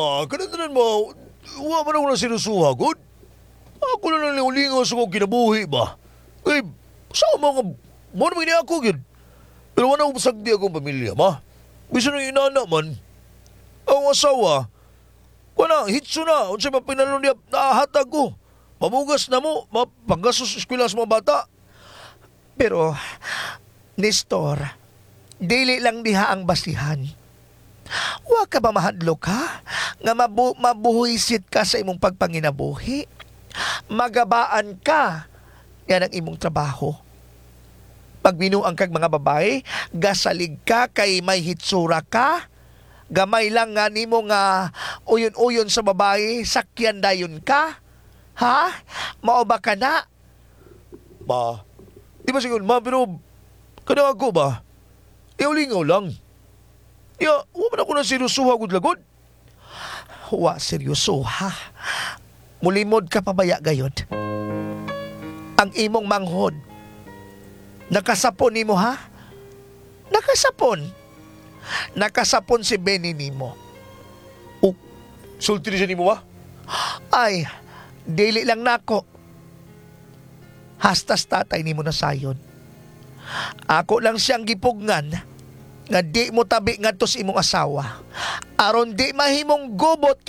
ma, kanatanan mo, huwag man ako na sinusuhagot. Ako na lang lingaw sa kong kinabuhi ba? Eh, sama ka, mo naman niya ako yun. Pero wala akong sagdi akong pamilya, ma. Bisa nang inana man. Ang asawa, wala, hitso na. Unsay mapinalong niya, nahatag ko. Mamugas na mo, mapanggasos sa eskwela sa mga bata. Pero, Nestor, dili lang diha ang basihan. Wa ka ba mahadlok ha? Nga mabuhisit ka sa imong pagpanginabuhi. Magabaan ka yan ang imong trabaho. Pag binuang kag mga babae, gasalig ka kay may hitsura ka. Gamay lang nga nimo nga uyon-uyon sa babae, sakyan dayon ka. Ha? Mao ba ka na? Ma, di ba siguro, ma, pero kada ako ba? Lingaw lang. Ya, huwag man ako na sinusuhagod lagod. Wa seryoso ha. Mulimod ka pabaya gayod. Ang imong manghod. Nakasapon nimo ha? Nakasapon. Nakasapon si Benny nimo. Sulti siya ni mo ba? Ay, dili lang nako. Hastas tatay nimo na sayon. Ako lang siyang gipugngan nga di mo tabi ngadto sa imong asawa. Aron di mahimong gubot